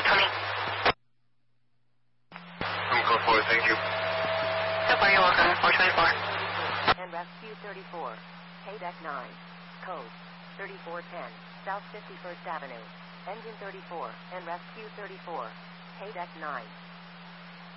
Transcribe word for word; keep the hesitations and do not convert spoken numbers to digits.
Tony. I'm code four, thank you. So far, you're welcome. four twenty-four. And rescue thirty-four, Paydeck nine, code thirty-four ten, South fifty-first Avenue. Engine thirty-four, and rescue thirty-four, Paydeck nine.